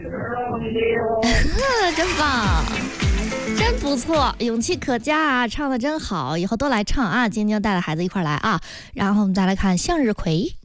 真棒，真不错，勇气可嘉啊，唱的真好，以后都来唱啊！今天就带着孩子一块来啊。然后我们再来看向日葵。